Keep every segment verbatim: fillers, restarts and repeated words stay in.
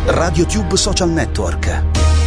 RadioTube Social Network.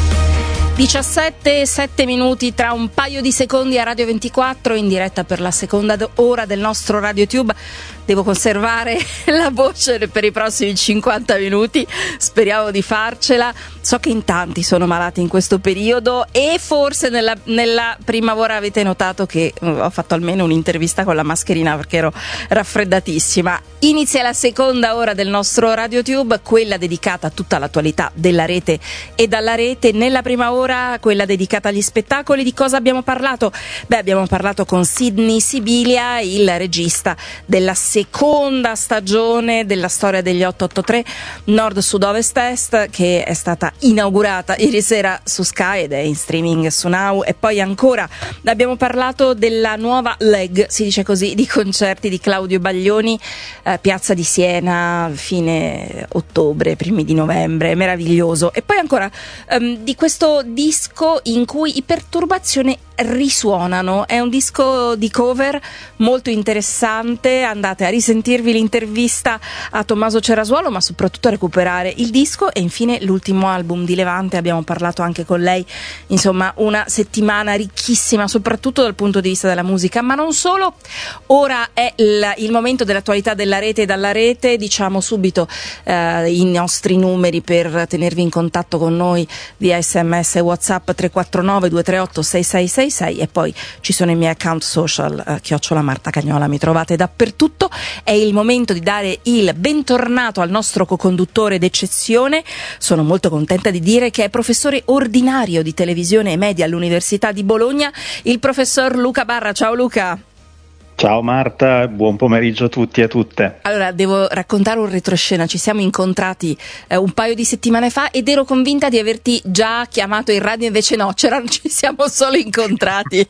diciassette e sette minuti, tra un paio di secondi a Radio ventiquattro, in diretta per la seconda ora del nostro RadioTube. Devo conservare la voce per i prossimi cinquanta minuti, speriamo di farcela. So che in tanti sono malati in questo periodo e forse nella, nella prima ora avete notato che ho fatto almeno un'intervista con la mascherina perché ero raffreddatissima. Inizia la seconda ora del nostro RadioTube, quella dedicata a tutta l'attualità della rete e dalla rete. Nella prima ora, quella dedicata agli spettacoli. Di cosa abbiamo parlato? Beh, abbiamo parlato con Sidney Sibilia, il regista della seconda stagione della storia degli otto otto tre Nord Sud Ovest Est, che è stata inaugurata ieri sera su Sky ed è in streaming su Now. E poi ancora abbiamo parlato della nuova leg, si dice così, di concerti di Claudio Baglioni, eh, Piazza di Siena, fine ottobre, primi di novembre, meraviglioso. E poi ancora um, di questo disco in cui i Perturbazione risuonano, è un disco di cover molto interessante. Andate a risentirvi l'intervista a Tommaso Cerasuolo, ma soprattutto a recuperare il disco. E infine l'ultimo album di Levante, abbiamo parlato anche con lei, insomma una settimana ricchissima soprattutto dal punto di vista della musica, ma non solo. Ora è il, il momento dell'attualità della rete e dalla rete. Diciamo subito eh, i nostri numeri per tenervi in contatto con noi via sms e WhatsApp: tre quattro nove due tre otto sei sei sei sei, e poi ci sono i miei account social, eh, chiocciola Marta Cagnola, mi trovate dappertutto. È il momento di dare il bentornato al nostro co-conduttore d'eccezione. Sono molto contenta di dire che è professore ordinario di televisione e media all'Università di Bologna, il professor Luca Barra. Ciao Luca. Ciao Marta, buon pomeriggio a tutti e a tutte. Allora, devo raccontare un retroscena. Ci siamo incontrati eh, un paio di settimane fa ed ero convinta di averti già chiamato in radio, invece no, c'erano, ci siamo solo incontrati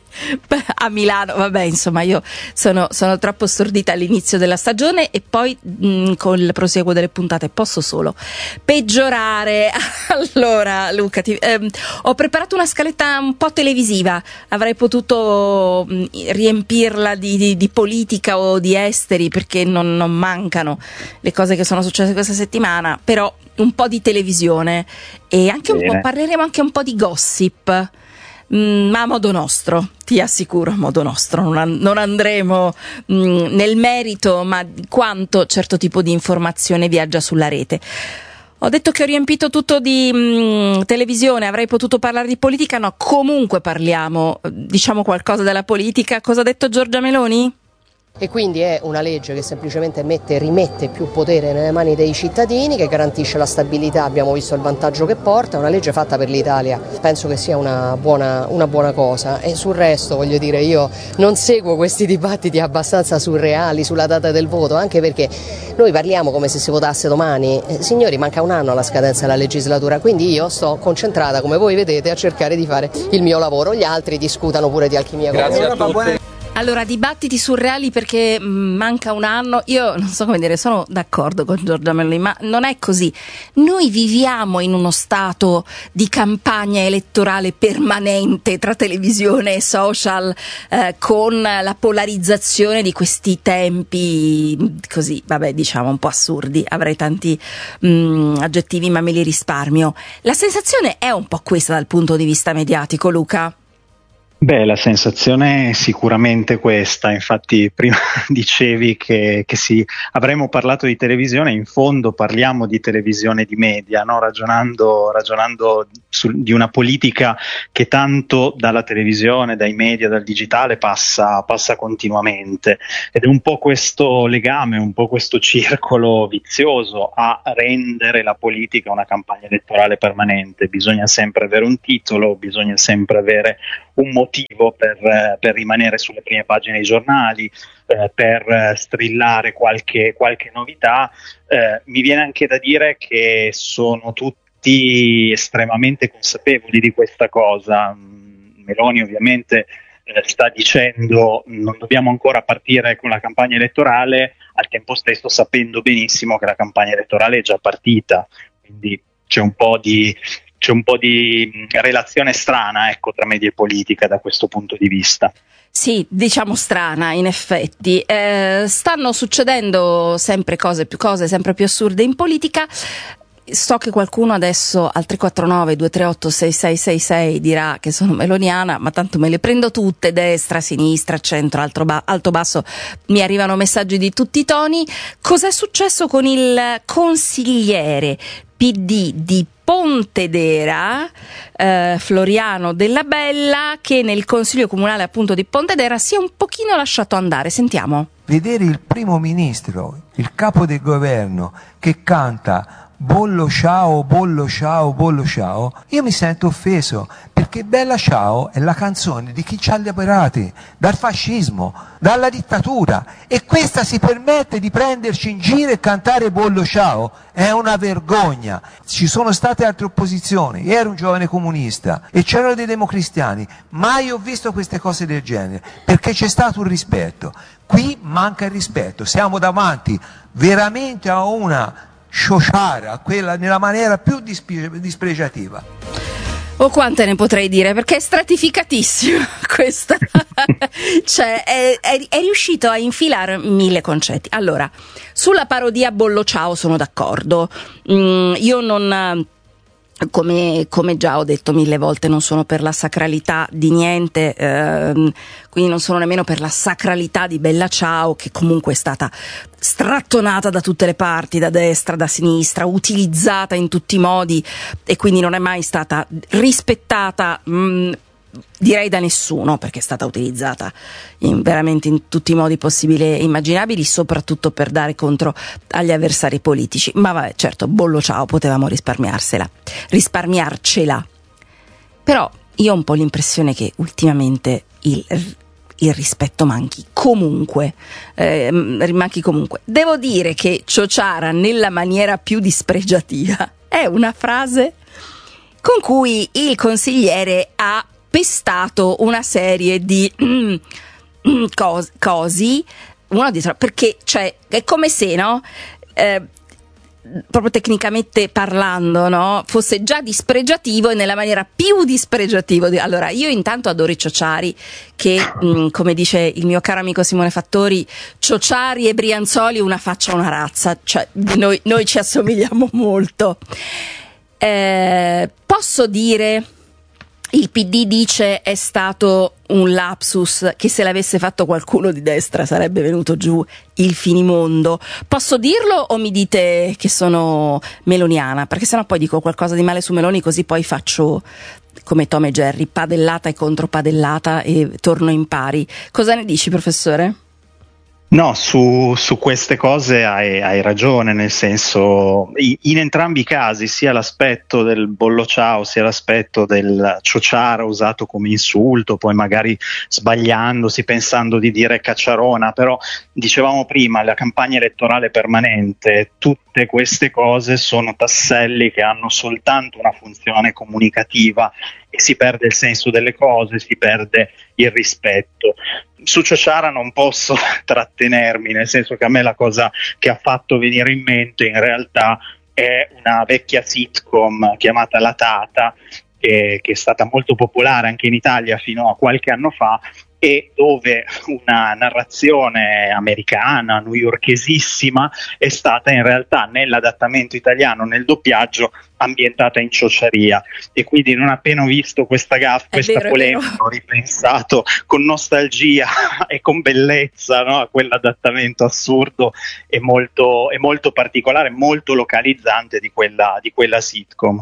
a Milano. Vabbè, insomma, io sono, sono troppo stordita all'inizio della stagione e poi mh, con il prosieguo delle puntate posso solo peggiorare. Allora, Luca, ti, ehm, ho preparato una scaletta un po' televisiva, avrei potuto mh, riempirla di, di di politica o di esteri, perché non, non mancano le cose che sono successe questa settimana, però un po' di televisione e anche un po', parleremo anche un po' di gossip, mm, ma a modo nostro, ti assicuro, a modo nostro. Non, an- non andremo mm, nel merito, ma di quanto certo tipo di informazione viaggia sulla rete. Ho detto che ho riempito tutto di mh, televisione, avrei potuto parlare di politica, no, comunque parliamo, diciamo qualcosa della politica. Cosa ha detto Giorgia Meloni? E quindi è una legge che semplicemente mette, rimette più potere nelle mani dei cittadini, che garantisce la stabilità, abbiamo visto il vantaggio che porta, è una legge fatta per l'Italia, penso che sia una buona, una buona cosa. E sul resto, voglio dire, io non seguo questi dibattiti abbastanza surreali sulla data del voto, anche perché noi parliamo come se si votasse domani. Eh, signori, manca un anno alla scadenza della legislatura, quindi io sto concentrata, come voi vedete, a cercare di fare il mio lavoro, gli altri discutano pure di alchimia. Grazie a tutti. Allora, dibattiti surreali perché manca un anno. Io non so come dire, sono d'accordo con Giorgia Meloni, ma non è così. Noi viviamo in uno stato di campagna elettorale permanente tra televisione e social, eh, con la polarizzazione di questi tempi così, vabbè, diciamo un po' assurdi. Avrei tanti mh, aggettivi, ma me li risparmio. La sensazione è un po' questa dal punto di vista mediatico, Luca? Beh, la sensazione è sicuramente questa. Infatti prima dicevi che, che sì, avremmo parlato di televisione, in fondo parliamo di televisione e di media, no? ragionando, ragionando su, di una politica che tanto dalla televisione, dai media, dal digitale passa, passa continuamente, ed è un po' questo legame, un po' questo circolo vizioso a rendere la politica una campagna elettorale permanente. Bisogna sempre avere un titolo, bisogna sempre avere un motivo per, per rimanere sulle prime pagine dei giornali, eh, per strillare qualche, qualche novità. Eh, mi viene anche da dire che sono tutti estremamente consapevoli di questa cosa. Meloni ovviamente eh, sta dicendo non dobbiamo ancora partire con la campagna elettorale, al tempo stesso sapendo benissimo che la campagna elettorale è già partita, quindi c'è un po' di c'è un po' di relazione strana, ecco, tra media e politica da questo punto di vista. Sì, diciamo strana, in effetti. Eh, stanno succedendo sempre cose più cose, sempre più assurde in politica. so che qualcuno adesso al tre quattro nove due tre otto sei sei sei sei dirà che sono meloniana, ma tanto me le prendo tutte, destra, sinistra, centro, alto, ba- alto basso, mi arrivano messaggi di tutti i toni. Cos'è successo con il consigliere P D di Pontedera, eh, Floriano Della Bella, che nel consiglio comunale appunto di Pontedera si è un pochino lasciato andare? Sentiamo. Vedere il primo ministro, il capo del governo, che canta bollo ciao, bollo ciao, bollo ciao, io mi sento offeso, perché Bella Ciao è la canzone di chi ci ha liberati dal fascismo, dalla dittatura, e questa si permette di prenderci in giro e cantare bollo ciao. È una vergogna. Ci sono state altre opposizioni, io ero un giovane comunista e c'erano dei democristiani, mai ho visto queste cose del genere, perché c'è stato un rispetto. Qui manca il rispetto, siamo davanti veramente a una sciociara, quella nella maniera più dispe- dispregiativa. O quante ne potrei dire, perché è stratificatissima questa. Cioè è, è, è riuscito a infilare mille concetti. Allora, sulla parodia bollo ciao sono d'accordo. Mm, io non... Come, come già ho detto mille volte, non sono per la sacralità di niente, ehm, quindi non sono nemmeno per la sacralità di Bella Ciao, che comunque è stata strattonata da tutte le parti, da destra, da sinistra, utilizzata in tutti i modi, e quindi non è mai stata rispettata, mh, direi da nessuno, perché è stata utilizzata in, veramente in tutti i modi possibili e immaginabili, soprattutto per dare contro agli avversari politici. Ma vabbè, certo, bollo ciao, potevamo risparmiarsela, risparmiarcela. Però io ho un po' l'impressione che ultimamente il, il rispetto manchi comunque, eh, manchi comunque. Devo dire che ciociara nella maniera più dispregiativa è una frase con cui il consigliere ha pestato una serie di mm, cos- cosi uno dietro, perché cioè è come se, no, eh, proprio tecnicamente parlando, no, fosse già dispregiativo e nella maniera più dispregiativo di... Allora, io intanto adoro i ciociari, che mh, come dice il mio caro amico Simone Fattori, ciociari e Brianzoli una faccia una razza, cioè noi, noi ci assomigliamo molto. Eh, posso dire, il P D dice è stato un lapsus, che se l'avesse fatto qualcuno di destra sarebbe venuto giù il finimondo. Posso dirlo o mi dite che sono meloniana? Perché sennò poi dico qualcosa di male su Meloni, così poi faccio come Tom e Jerry, padellata e contropadellata, e torno in pari. Cosa ne dici, professore? No, su, su queste cose hai, hai ragione, nel senso, in, in entrambi i casi, sia l'aspetto del bollo ciao, sia l'aspetto del ciociara usato come insulto, poi magari sbagliandosi, pensando di dire cacciarona, però dicevamo prima, la campagna elettorale permanente, tutte queste cose sono tasselli che hanno soltanto una funzione comunicativa e si perde il senso delle cose, si perde il rispetto. Su ciociara non posso trattenermi, nel senso che a me la cosa che ha fatto venire in mente in realtà è una vecchia sitcom chiamata La Tata, che, che è stata molto popolare anche in Italia fino a qualche anno fa, e dove una narrazione americana, newyorkesissima, è stata in realtà nell'adattamento italiano, nel doppiaggio, ambientata in ciociaria. E quindi non appena ho visto questa gaffa, questa vero, polemica, ho ripensato con nostalgia e con bellezza, no, a quell'adattamento assurdo e molto, e molto particolare, molto localizzante di quella, di quella sitcom.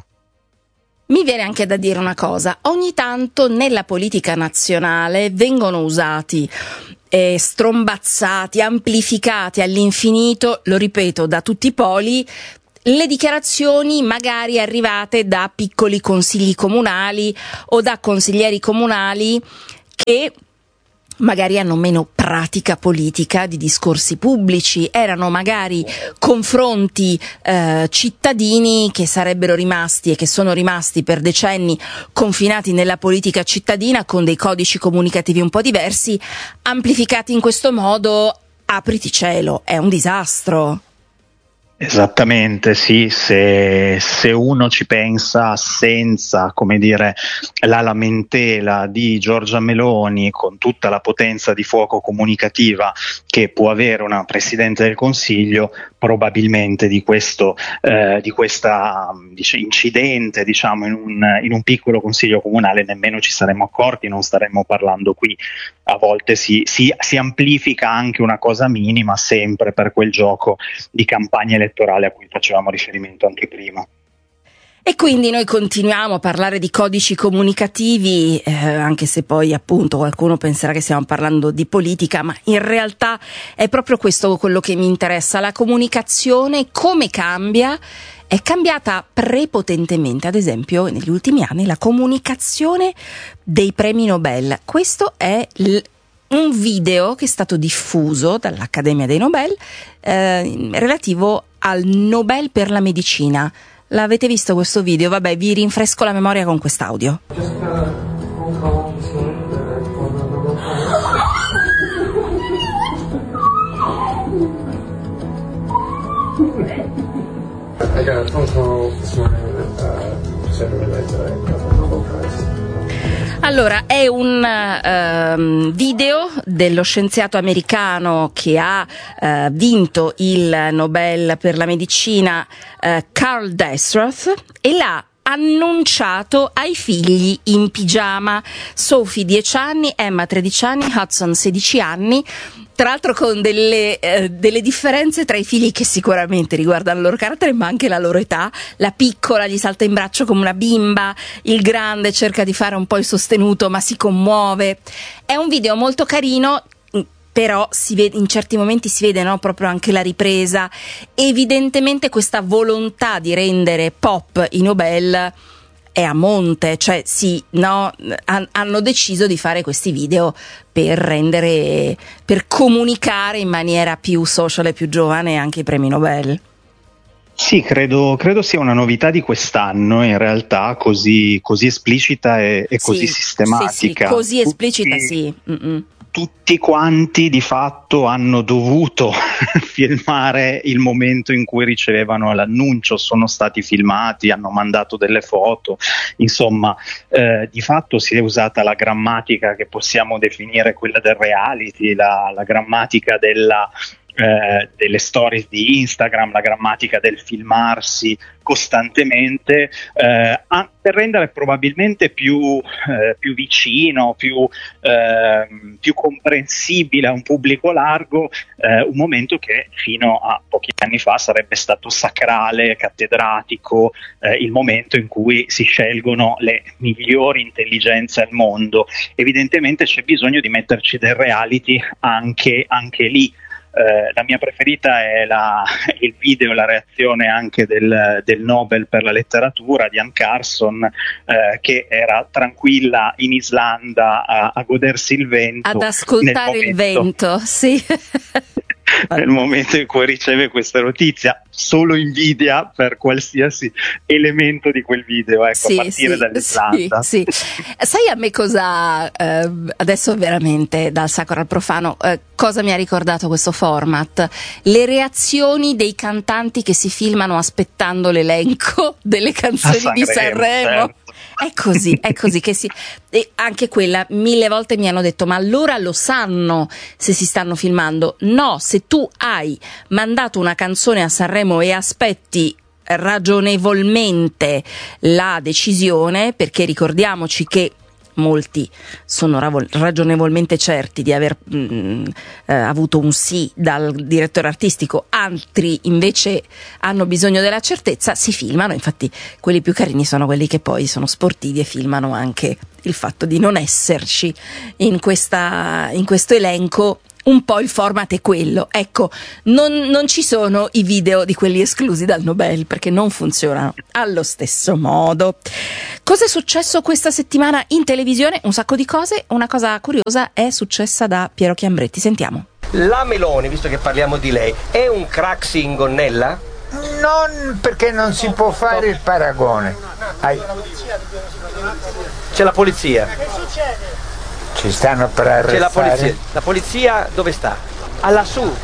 Mi viene anche da dire una cosa: ogni tanto nella politica nazionale vengono usati, eh, strombazzati, amplificati all'infinito, lo ripeto, da tutti i poli, le dichiarazioni magari arrivate da piccoli consigli comunali o da consiglieri comunali che magari hanno meno pratica politica di discorsi pubblici, erano magari confronti eh, cittadini che sarebbero rimasti e che sono rimasti per decenni confinati nella politica cittadina con dei codici comunicativi un po' diversi, amplificati in questo modo. Apriti cielo, è un disastro. Esattamente, sì, se, se uno ci pensa senza, come dire, la lamentela di Giorgia Meloni con tutta la potenza di fuoco comunicativa che può avere una Presidente del Consiglio, probabilmente di questo eh, di questa dice, incidente diciamo in un, in un piccolo consiglio comunale nemmeno ci saremmo accorti, non staremmo parlando qui. A volte si, si, si amplifica anche una cosa minima, sempre per quel gioco di campagna elettorale a cui facevamo riferimento anche prima. E quindi noi continuiamo a parlare di codici comunicativi, eh, anche se poi appunto qualcuno penserà che stiamo parlando di politica, ma in realtà è proprio questo quello che mi interessa, la comunicazione, come cambia. È cambiata prepotentemente, ad esempio, negli ultimi anni la comunicazione dei premi Nobel. Questo è l- un video che è stato diffuso dall'Accademia dei Nobel eh, relativo al Nobel per la medicina. L'avete visto questo video? Vabbè, vi rinfresco la memoria con quest'audio. I got a phone call this morning uh, said to relate that I got the Nobel Prize. Allora, è un uh, video dello scienziato americano che ha uh, vinto il Nobel per la medicina, uh, Carl Destroth, e l'ha annunciato ai figli in pigiama. Sophie dieci anni, Emma tredici anni, Hudson sedici anni. Tra l'altro con delle, eh, delle differenze tra i figli che sicuramente riguardano il loro carattere, ma anche la loro età. La piccola gli salta in braccio come una bimba, il grande cerca di fare un po' il sostenuto ma si commuove. È un video molto carino, però si vede, in certi momenti si vede, no, proprio anche la ripresa. Evidentemente questa volontà di rendere pop i Nobel è a monte, cioè sì, no, han, hanno deciso di fare questi video per rendere, per comunicare in maniera più social e più giovane anche i premi Nobel. Sì, credo, credo sia una novità di quest'anno, in realtà così, così esplicita e, e così sì, sistematica. Sì, sì, così esplicita, Tutti... sì. Mm-mm. Tutti quanti di fatto hanno dovuto filmare il momento in cui ricevevano l'annuncio, sono stati filmati, hanno mandato delle foto, insomma eh, di fatto si è usata la grammatica che possiamo definire quella del reality, la, la grammatica della Eh, delle stories di Instagram, la grammatica del filmarsi costantemente, eh, a, per rendere probabilmente più, eh, più vicino, più, eh, più comprensibile a un pubblico largo eh, un momento che fino a pochi anni fa sarebbe stato sacrale, cattedratico, eh, il momento in cui si scelgono le migliori intelligenze al mondo. Evidentemente c'è bisogno di metterci del reality anche, anche lì. Eh, la mia preferita è la, il video, la reazione anche del, del Nobel per la letteratura di Anne Carson, eh, che era tranquilla in Islanda a, a godersi il vento. Ad ascoltare il vento, sì. Nel momento in cui riceve questa notizia, solo invidia per qualsiasi elemento di quel video, ecco, sì, a partire sì, dall'Islanda. Sì, sì. Sai a me cosa, eh, adesso veramente dal sacro al profano, eh, cosa mi ha ricordato questo format? Le reazioni dei cantanti che si filmano aspettando l'elenco delle canzoni Sanremo, di Sanremo. certo. È così, è così che si. E anche quella, mille volte mi hanno detto: ma allora lo sanno se si stanno filmando? No, se tu hai mandato una canzone a Sanremo e aspetti ragionevolmente la decisione, perché ricordiamoci che molti sono ragionevolmente certi di aver mh, eh, avuto un sì dal direttore artistico, altri invece hanno bisogno della certezza, si filmano. Infatti quelli più carini sono quelli che poi sono sportivi e filmano anche il fatto di non esserci in questa, in questo elenco. Un po' il format è quello, ecco, non, non ci sono i video di quelli esclusi dal Nobel perché non funzionano allo stesso modo. Cosa è successo questa settimana in televisione? Un sacco di cose, una cosa curiosa è successa da Piero Chiambretti, sentiamo. La Meloni, visto che parliamo di lei, è un craxi in gonnella? Non, perché non si può fare il paragone. Hai... C'è la polizia. Ci stanno per arrestare. C'è la polizia. La polizia dove sta? All'assù.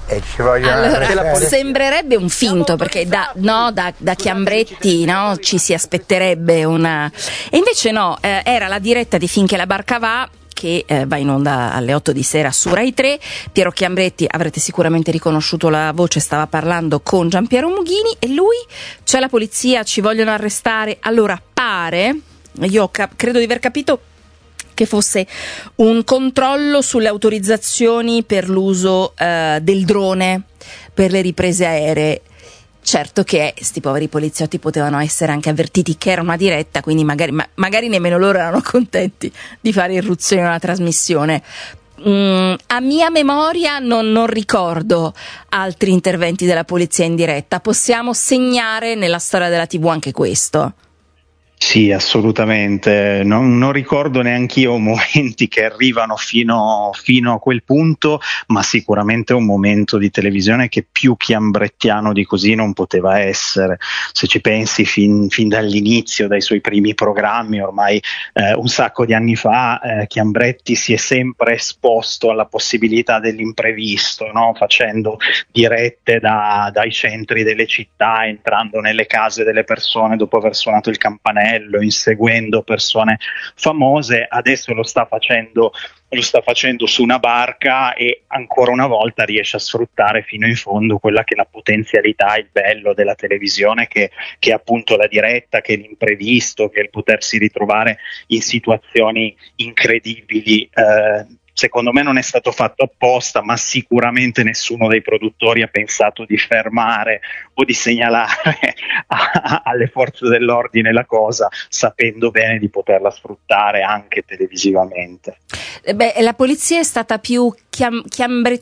e ci vogliono allora, arrestare. sembrerebbe un finto, perché da, no, da, da Chiambretti, no, ci si aspetterebbe una... E invece no, eh, era la diretta di Finché la barca va, che eh, va in onda alle otto di sera su Rai tre. Piero Chiambretti, avrete sicuramente riconosciuto la voce, stava parlando con Giampiero Mughini, e lui: c'è la polizia, ci vogliono arrestare. Allora pare, io cap- credo di aver capito che fosse un controllo sulle autorizzazioni per l'uso eh, del drone per le riprese aeree. Certo che sti poveri poliziotti potevano essere anche avvertiti che era una diretta, quindi magari, ma, magari nemmeno loro erano contenti di fare irruzione nella trasmissione. Mm, a mia memoria non, non ricordo altri interventi della polizia in diretta. Possiamo segnare nella storia della tivù anche questo? Sì, assolutamente. Non, non ricordo neanch'io momenti che arrivano fino, fino a quel punto, ma sicuramente un momento di televisione che più chiambrettiano di così non poteva essere. Se ci pensi, fin, fin dall'inizio, dai suoi primi programmi, ormai eh, un sacco di anni fa, eh, Chiambretti si è sempre esposto alla possibilità dell'imprevisto, no? Facendo dirette da, dai centri delle città, entrando nelle case delle persone dopo aver suonato il campanello, inseguendo persone famose. Adesso lo sta facendo lo sta facendo su una barca, e ancora una volta riesce a sfruttare fino in fondo quella che è la potenzialità, il bello della televisione, che, che è appunto la diretta, che è l'imprevisto, che è il potersi ritrovare in situazioni incredibili. Eh, Secondo me non è stato fatto apposta, ma sicuramente nessuno dei produttori ha pensato di fermare o di segnalare a, alle forze dell'ordine la cosa, sapendo bene di poterla sfruttare anche televisivamente. Beh, la polizia è stata più chiam- chiambrettiana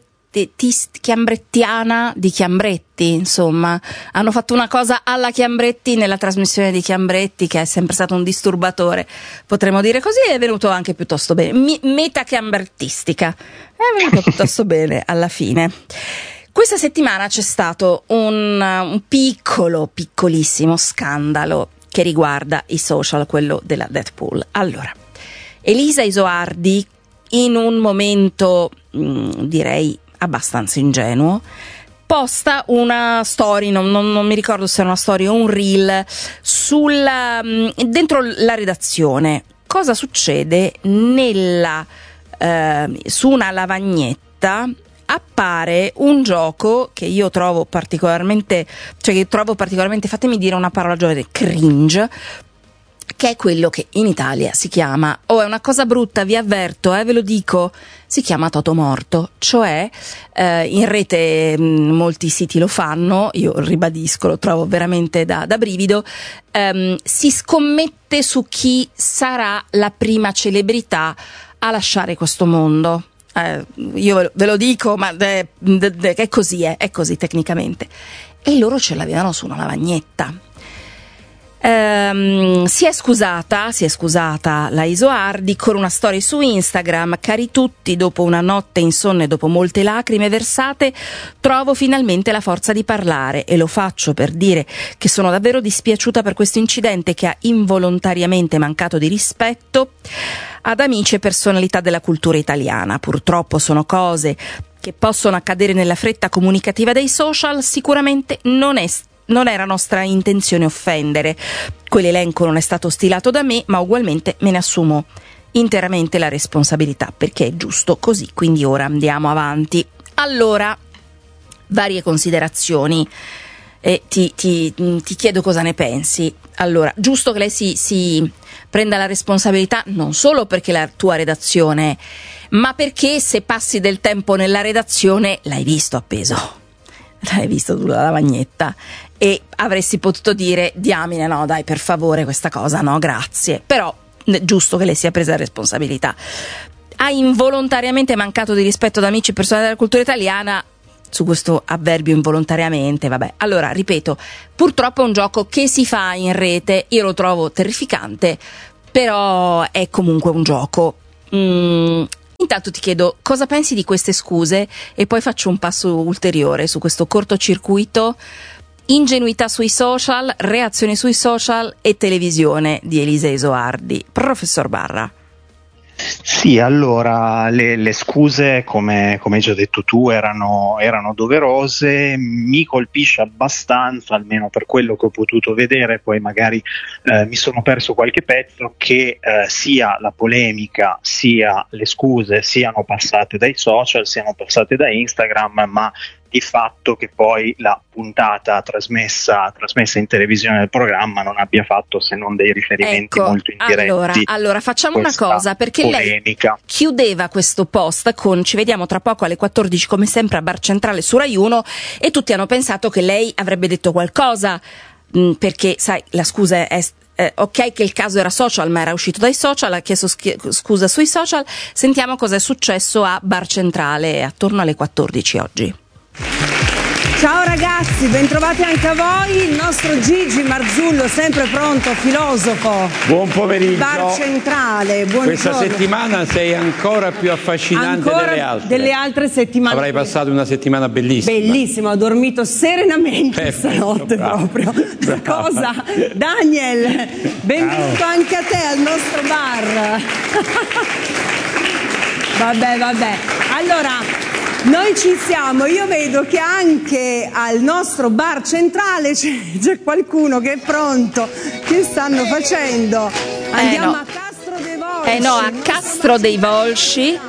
chiambrettiana di Chiambretti, insomma, hanno fatto una cosa alla Chiambretti nella trasmissione di Chiambretti, che è sempre stato un disturbatore, potremmo dire così, è venuto anche piuttosto bene, Mi- metachiambrettistica, è venuto piuttosto bene alla fine. Questa settimana c'è stato un, un piccolo, piccolissimo scandalo che riguarda i social, quello della Deadpool. Allora, Elisa Isoardi, in un momento mh, direi abbastanza ingenuo, posta una story, non, non, non mi ricordo se era una story o un reel, sulla, dentro la redazione. Cosa succede? Nella, eh, su una lavagnetta appare un gioco che io trovo particolarmente, cioè che trovo particolarmente, fatemi dire una parola giovane, cringe, che è quello che in Italia si chiama, oh è una cosa brutta, vi avverto, eh, ve lo dico, si chiama Totomorto, cioè eh, in rete mh, molti siti lo fanno, io ribadisco, lo trovo veramente da, da brivido, ehm, si scommette su chi sarà la prima celebrità a lasciare questo mondo. Eh, io ve lo, ve lo dico, ma è, è così, è, è così tecnicamente. E loro ce l'avevano su una lavagnetta. Um, si è scusata, si è scusata la Isoardi con una storia su Instagram: cari tutti, dopo una notte insonne e dopo molte lacrime versate, trovo finalmente la forza di parlare, e lo faccio per dire che sono davvero dispiaciuta per questo incidente che ha involontariamente mancato di rispetto ad amici e personalità della cultura italiana. Purtroppo sono cose che possono accadere nella fretta comunicativa dei social, sicuramente non è Non era nostra intenzione offendere. Quell'elenco non è stato stilato da me, ma ugualmente me ne assumo interamente la responsabilità, perché è giusto così. Quindi ora andiamo avanti. Allora, varie considerazioni. E ti, ti, ti chiedo cosa ne pensi. Allora, giusto che lei si, si prenda la responsabilità, non solo perché la tua redazione, ma perché se passi del tempo nella redazione l'hai visto appeso. L'hai visto tu la lavagnetta e avresti potuto dire: diamine, no dai, per favore, questa cosa no, grazie. Però è giusto che lei sia presa la responsabilità. Ha involontariamente mancato di rispetto ad amici e persone della cultura italiana. Su questo avverbio involontariamente, vabbè. Allora, ripeto, purtroppo è un gioco che si fa in rete, io lo trovo terrificante, però è comunque un gioco. Mm. Intanto ti chiedo cosa pensi di queste scuse, e poi faccio un passo ulteriore su questo cortocircuito: ingenuità sui social, reazioni sui social e televisione di Elisa Isoardi. Professor Barra. Sì, allora le, le scuse, come, come hai già detto tu, erano, erano doverose. Mi colpisce abbastanza, almeno per quello che ho potuto vedere, poi magari eh, mi sono perso qualche pezzo, che eh, sia la polemica sia le scuse siano passate dai social, siano passate da Instagram, ma di fatto che poi la puntata trasmessa, trasmessa in televisione del programma non abbia fatto se non dei riferimenti ecco, molto indiretti. Allora, allora facciamo una cosa, perché polemica. Lei chiudeva questo post con "ci vediamo tra poco alle quattordici come sempre a Bar Centrale su Rai uno", e tutti hanno pensato che lei avrebbe detto qualcosa, mh, perché sai, la scusa è Eh, ok che il caso era social, ma era uscito dai social, ha chiesto schi- scusa sui social. Sentiamo cosa è successo a Bar Centrale attorno alle quattordici oggi. Ciao ragazzi, bentrovati anche a voi. Il nostro Gigi Marzullo, sempre pronto, filosofo. Buon pomeriggio. Bar Centrale, buongiorno. Questa settimana sei ancora più affascinante ancora delle altre. delle altre settimane. Avrai passato una settimana bellissima. Bellissima, ho dormito serenamente Perfetto, stanotte bravo. proprio. Brava. Cosa? Daniel, benvenuto Ciao. Anche a te al nostro bar. Vabbè, vabbè. Allora, noi ci siamo, io vedo che anche al nostro Bar Centrale c'è, c'è qualcuno che è pronto, che stanno facendo. Andiamo eh no. a Castro dei Volsci. Eh no, a Castro dei Volsci.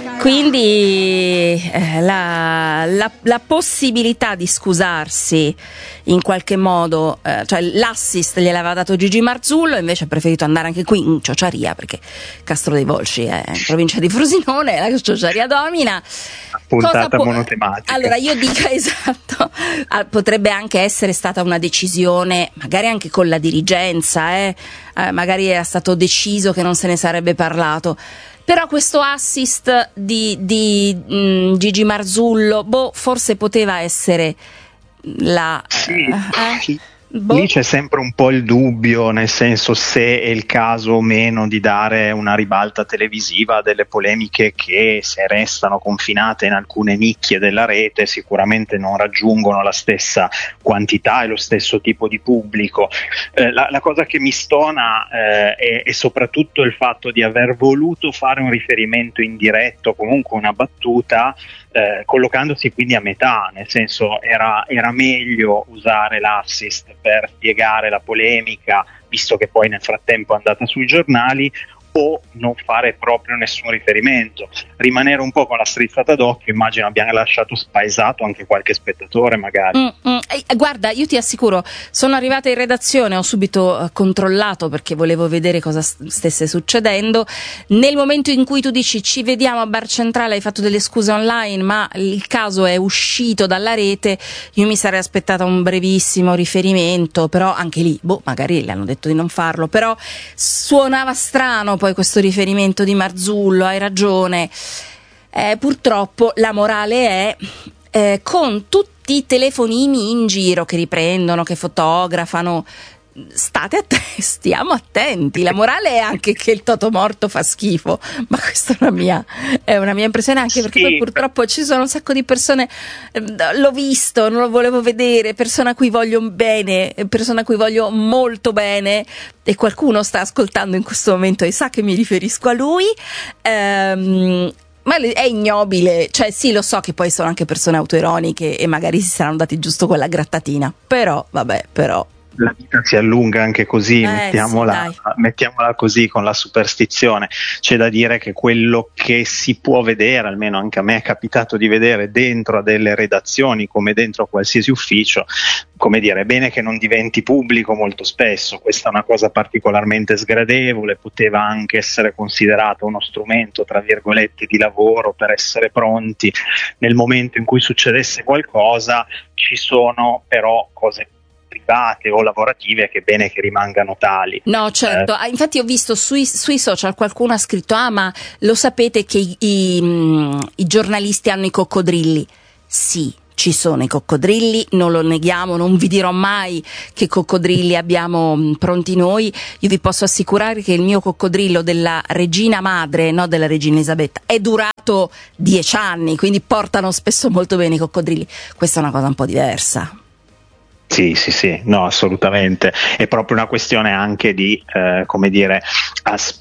Quindi eh, la, la, la possibilità di scusarsi in qualche modo, eh, cioè l'assist gliel'aveva dato Gigi Marzullo, invece ha preferito andare anche qui in Ciociaria, perché Castro dei Volsci è in provincia di Frosinone, la Ciociaria domina. Puntata po- monotematica. Allora io dico esatto, potrebbe anche essere stata una decisione, magari anche con la dirigenza, eh, eh, magari era stato deciso che non se ne sarebbe parlato. Però questo assist di, di mh, Gigi Marzullo, boh, forse poteva essere la... Sì, eh, sì. Boh. Lì c'è sempre un po' il dubbio, nel senso se è il caso o meno di dare una ribalta televisiva a delle polemiche che, se restano confinate in alcune nicchie della rete, sicuramente non raggiungono la stessa quantità e lo stesso tipo di pubblico. Eh, la, la cosa che mi stona eh, è, è soprattutto il fatto di aver voluto fare un riferimento indiretto, comunque una battuta, Eh, collocandosi quindi a metà, nel senso era, era meglio usare l'assist per spiegare la polemica, visto che poi nel frattempo è andata sui giornali, o non fare proprio nessun riferimento, rimanere un po' con la strizzata d'occhio. Immagino abbiamo lasciato spaesato anche qualche spettatore magari. Mm, mm. Eh, guarda, io ti assicuro, sono arrivata in redazione, ho subito eh, controllato perché volevo vedere cosa st- stesse succedendo. Nel momento in cui tu dici "ci vediamo a Bar Centrale", hai fatto delle scuse online, ma il caso è uscito dalla rete, io mi sarei aspettata un brevissimo riferimento, però anche lì, boh, magari le hanno detto di non farlo, però suonava strano poi questo riferimento di Marzullo, hai ragione. Eh, purtroppo la morale è eh, con tutti i telefonini in giro che riprendono, che fotografano, state attenti, stiamo attenti. La morale è anche che il totomorto fa schifo, ma questa è una mia, è una mia impressione, anche perché sì. Poi purtroppo ci sono un sacco di persone, l'ho visto, non lo volevo vedere, persone a cui voglio bene, persone a cui voglio molto bene, e qualcuno sta ascoltando in questo momento e sa che mi riferisco a lui. Ehm, ma è ignobile, cioè sì, lo so che poi sono anche persone autoironiche e magari si saranno dati giusto quella grattatina, però vabbè, però la vita si allunga anche così, eh, mettiamola, sì, mettiamola così, con la superstizione. C'è da dire che quello che si può vedere, almeno anche a me è capitato di vedere dentro a delle redazioni come dentro a qualsiasi ufficio, come dire, è bene che non diventi pubblico molto spesso. Questa è una cosa particolarmente sgradevole, poteva anche essere considerato uno strumento tra virgolette di lavoro per essere pronti nel momento in cui succedesse qualcosa. Ci sono però cose private o lavorative che è bene che rimangano tali. No, certo, eh. Infatti ho visto sui, sui social qualcuno ha scritto "ah, ma lo sapete che i, i, i giornalisti hanno i coccodrilli?" Sì, ci sono i coccodrilli, non lo neghiamo, non vi dirò mai che coccodrilli abbiamo mh, pronti noi. Io vi posso assicurare che il mio coccodrillo della regina madre, no della regina Elisabetta, è durato dieci anni, quindi portano spesso molto bene i coccodrilli. Questa è una cosa un po' diversa. Sì, sì, sì, no, assolutamente. È proprio una questione anche di, eh, come dire, aspetto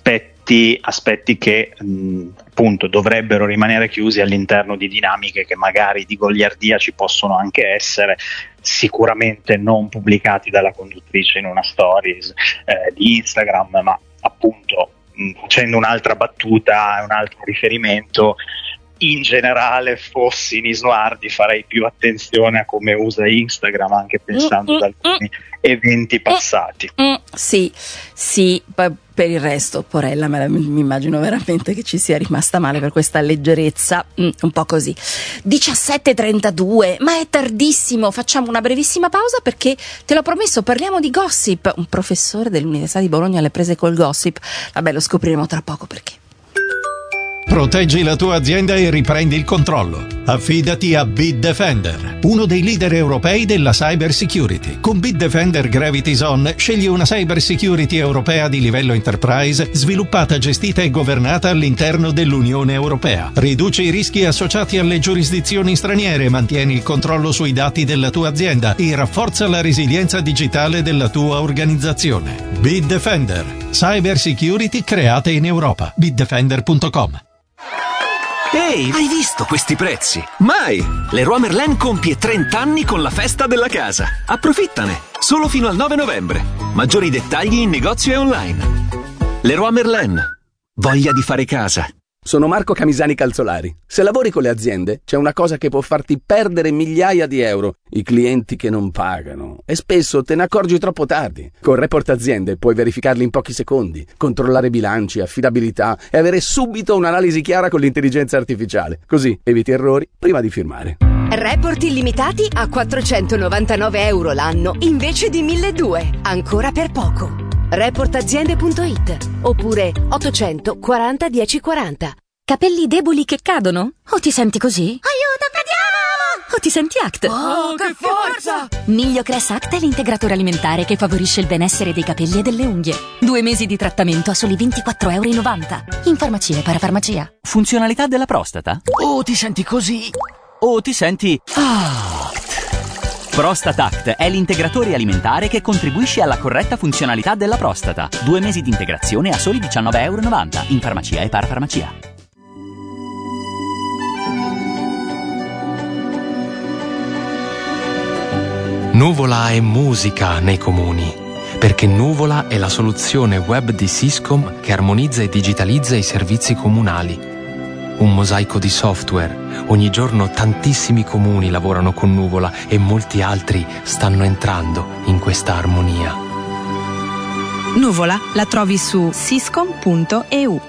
aspetti, aspetti che mh, appunto dovrebbero rimanere chiusi all'interno di dinamiche che magari di goliardia ci possono anche essere, sicuramente non pubblicati dalla conduttrice in una stories eh, di Instagram, ma appunto mh, facendo un'altra battuta, un altro riferimento, in generale fossi Nis Noardi farei più attenzione a come usa Instagram, anche pensando ad alcuni eventi passati. Mm, sì, sì, poi per il resto, Porella, me la, mi immagino veramente che ci sia rimasta male per questa leggerezza, mm, un po' così. diciassette e trentadue, ma è tardissimo, facciamo una brevissima pausa perché, te l'ho promesso, parliamo di gossip. Un professore dell'Università di Bologna alle prese col gossip. Vabbè, lo scopriremo tra poco perché. Proteggi la tua azienda e riprendi il controllo. Affidati a Bitdefender, uno dei leader europei della cyber security. Con Bitdefender Gravity Zone scegli una cyber security europea di livello enterprise, sviluppata, gestita e governata all'interno dell'Unione Europea. Riduci i rischi associati alle giurisdizioni straniere, mantieni il controllo sui dati della tua azienda e rafforza la resilienza digitale della tua organizzazione. Bitdefender, cyber security creata in Europa. bitdefender punto com. Ehi, hai visto questi prezzi? Mai! Leroy Merlin compie trenta anni con la festa della casa. Approfittane! Solo fino al nove novembre. Maggiori dettagli in negozio e online. Leroy Merlin. Voglia di fare casa. Sono Marco Camisani Calzolari. Se lavori con le aziende, c'è una cosa che può farti perdere migliaia di euro: i clienti che non pagano. E spesso te ne accorgi troppo tardi. Con Report Aziende puoi verificarli in pochi secondi, controllare bilanci, affidabilità e avere subito un'analisi chiara con l'intelligenza artificiale. Così eviti errori prima di firmare. Report illimitati a quattrocentonovantanove euro l'anno invece di milleduecento. Ancora per poco. report aziende punto it oppure ottocento quaranta dieci quaranta. Capelli deboli che cadono? O ti senti così? Aiuto, cadiamo! O ti senti Act? Oh, che forza! Migliocress Act è l'integratore alimentare che favorisce il benessere dei capelli e delle unghie. Due mesi di trattamento a soli ventiquattro euro e novanta. In farmacia e parafarmacia. Funzionalità della prostata? O ti senti così? O ti senti Act? ProstataCt è l'integratore alimentare che contribuisce alla corretta funzionalità della prostata. Due mesi di integrazione a soli diciannove euro e novanta in farmacia e parafarmacia. Nuvola è musica nei comuni, perché Nuvola è la soluzione web di Syscom che armonizza e digitalizza i servizi comunali. Un mosaico di software. Ogni giorno tantissimi comuni lavorano con Nuvola e molti altri stanno entrando in questa armonia. Nuvola la trovi su syscom punto e u.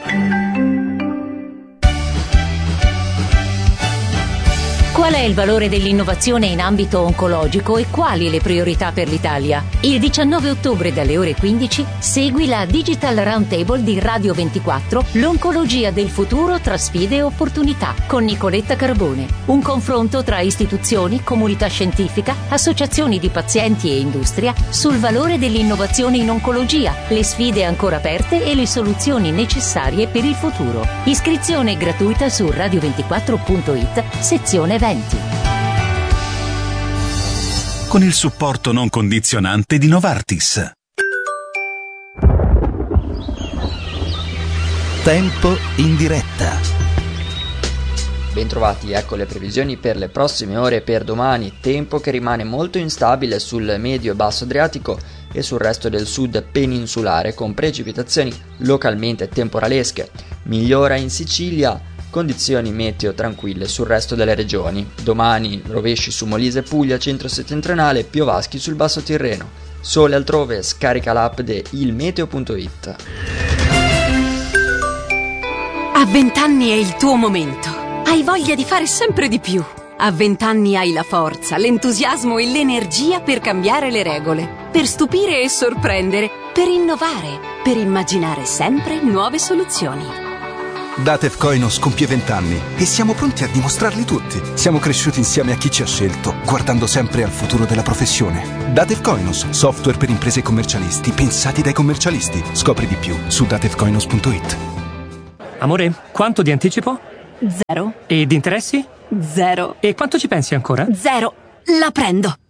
Qual è il valore dell'innovazione in ambito oncologico e quali le priorità per l'Italia? Il diciannove ottobre dalle ore quindici segui la Digital Roundtable di Radio ventiquattro, l'oncologia del futuro tra sfide e opportunità, con Nicoletta Carbone. Un confronto tra istituzioni, comunità scientifica, associazioni di pazienti e industria sul valore dell'innovazione in oncologia, le sfide ancora aperte e le soluzioni necessarie per il futuro. Iscrizione gratuita su radio ventiquattro punto it, sezione eventi. Con il supporto non condizionante di Novartis. Tempo in diretta. Bentrovati, ecco le previsioni per le prossime ore e per domani. Tempo che rimane molto instabile sul medio e basso Adriatico e sul resto del sud peninsulare, con precipitazioni localmente temporalesche. Migliora in Sicilia, condizioni meteo tranquille sul resto delle regioni. Domani rovesci su Molise e Puglia, centro-settentrionale, piovaschi sul basso Tirreno. Sole altrove, scarica l'app di ilmeteo punto it. A vent'anni è il tuo momento. Hai voglia di fare sempre di più. A vent'anni hai la forza, l'entusiasmo e l'energia per cambiare le regole, per stupire e sorprendere, per innovare, per immaginare sempre nuove soluzioni. Datev Koinos compie vent'anni e siamo pronti a dimostrarli tutti. Siamo cresciuti insieme a chi ci ha scelto, guardando sempre al futuro della professione. Datev Koinos, software per imprese e commercialisti, pensati dai commercialisti. Scopri di più su datev koinos punto it. Amore, quanto di anticipo? Zero. E di interessi? Zero. E quanto ci pensi ancora? Zero. La prendo.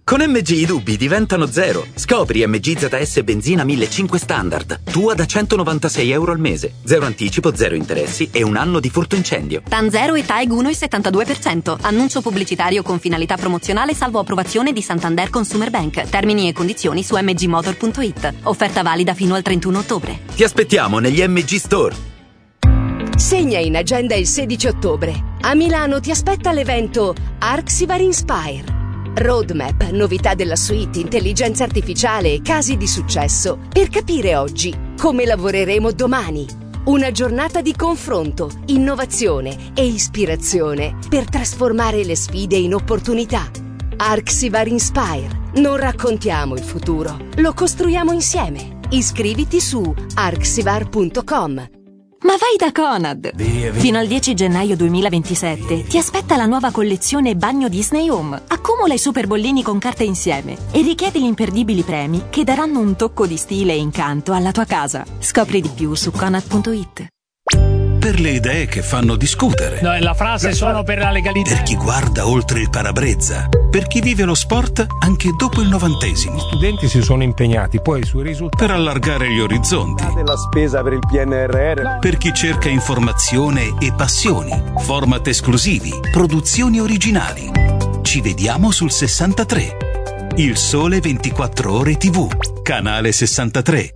Con M G i dubbi diventano zero. Scopri M G Z S Benzina millecinquecento Standard. Tua da centonovantasei euro al mese. Zero anticipo, zero interessi e un anno di furto incendio. TAN zero e TAEG uno virgola settantadue per cento. Annuncio pubblicitario con finalità promozionale salvo approvazione di Santander Consumer Bank. Termini e condizioni su m g motor punto i t. Offerta valida fino al trentuno ottobre. Ti aspettiamo negli M G Store. Segna in agenda il sedici ottobre. A Milano ti aspetta l'evento Arxivar Inspire. Roadmap, novità della suite, intelligenza artificiale e casi di successo per capire oggi come lavoreremo domani. Una giornata di confronto, innovazione e ispirazione per trasformare le sfide in opportunità. Arxivar Inspire. Non raccontiamo il futuro, lo costruiamo insieme. Iscriviti su arxivar punto com. Ma vai da Conad! Via, via. Fino al dieci gennaio duemilaventisette ti aspetta la nuova collezione Bagno Disney Home. Accumula i super bollini con carte insieme e richiedi gli imperdibili premi che daranno un tocco di stile e incanto alla tua casa. Scopri di più su conad punto i t. Per le idee che fanno discutere. No, la frase sono per la legalità. Per chi guarda oltre il parabrezza. Per chi vive lo sport anche dopo il novantesimo. Gli studenti si sono impegnati poi sui risultati. Per allargare gli orizzonti. Della spesa per il P N R R. Per chi cerca informazione e passioni. Format esclusivi. Produzioni originali. Ci vediamo sul sessantatré. Il Sole ventiquattro Ore tivù. Canale sessantatré.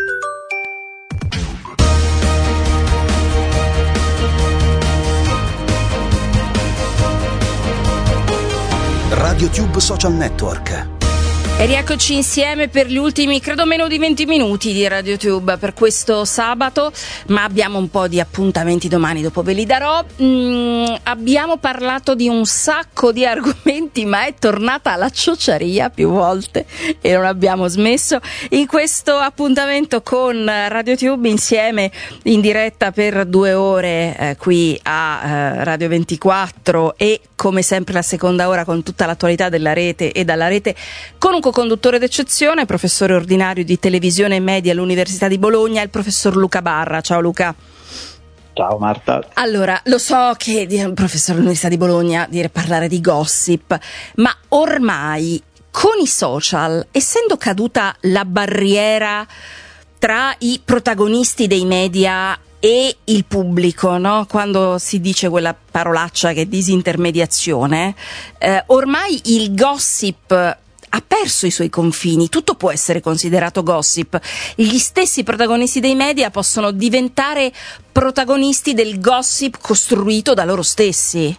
RadioTube Social Network. E rieccoci insieme per gli ultimi, credo meno di venti minuti di RadioTube per questo sabato, ma abbiamo un po' di appuntamenti domani, dopo ve li darò. Mm, abbiamo parlato di un sacco di argomenti, ma è tornata la ciociaria più volte e non abbiamo smesso. In questo appuntamento con RadioTube insieme in diretta per due ore eh, qui a eh, Radio ventiquattro e come sempre la seconda ora con tutta l'attualità della rete e dalla rete con un co-conduttore d'eccezione, professore ordinario di televisione e media all'Università di Bologna, il professor Luca Barra. Ciao Luca. Ciao Marta. Allora, lo so che di un professore all'Università di Bologna dire parlare di gossip, ma ormai con i social, essendo caduta la barriera tra i protagonisti dei media e il pubblico, no? Quando si dice quella parolaccia che è disintermediazione, eh, ormai il gossip ha perso i suoi confini, tutto può essere considerato gossip. Gli stessi protagonisti dei media possono diventare protagonisti del gossip costruito da loro stessi.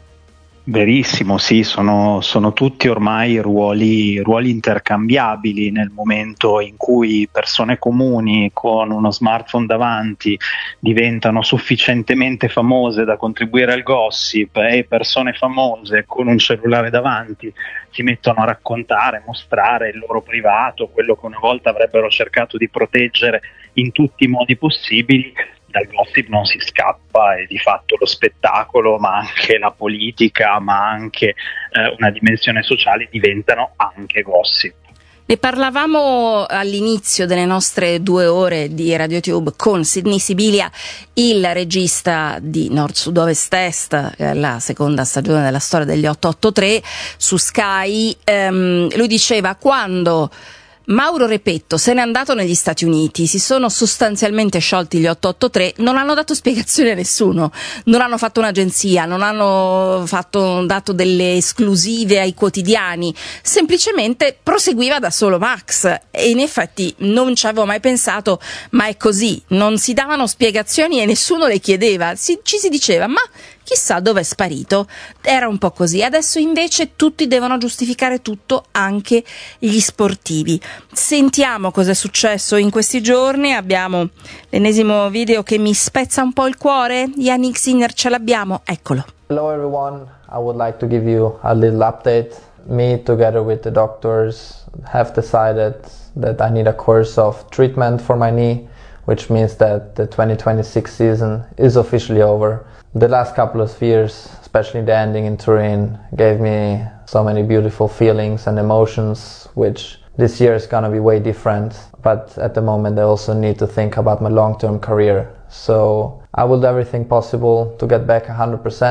Verissimo, sì, sono, sono tutti ormai ruoli, ruoli intercambiabili nel momento in cui persone comuni con uno smartphone davanti diventano sufficientemente famose da contribuire al gossip e persone famose con un cellulare davanti si mettono a raccontare, mostrare il loro privato, quello che una volta avrebbero cercato di proteggere in tutti i modi possibili. Dal gossip non si scappa e di fatto lo spettacolo, ma anche la politica, ma anche eh, una dimensione sociale diventano anche gossip. Ne parlavamo all'inizio delle nostre due ore di RadioTube con Sidney Sibilia, il regista di Nord Sud Ovest Est, la seconda stagione della storia degli otto otto tre su Sky. Ehm, lui diceva: quando Mauro Repetto se n'è andato negli Stati Uniti, si sono sostanzialmente sciolti gli otto otto tre, non hanno dato spiegazioni a nessuno, non hanno fatto un'agenzia, non hanno fatto, dato delle esclusive ai quotidiani, semplicemente proseguiva da solo Max. E in effetti non ci avevo mai pensato, ma è così, non si davano spiegazioni e nessuno le chiedeva, si, ci si diceva ma chissà dove è sparito. Era un po' così. Adesso invece tutti devono giustificare tutto, anche gli sportivi. Sentiamo cosa è successo in questi giorni. Abbiamo l'ennesimo video che mi spezza un po' il cuore. Yannick Sinner, ce l'abbiamo, eccolo. Hello everyone, I would like to give you a little update. Me together with the doctors have decided that I need a course of treatment for my knee, which means that the twenty twenty-six season is officially over. The last couple of years, especially the ending in Turin, gave me so many beautiful feelings and emotions, which this year is gonna be way different. But at the moment I also need to think about my long-term career. So I will do everything possible to get back one hundred percent.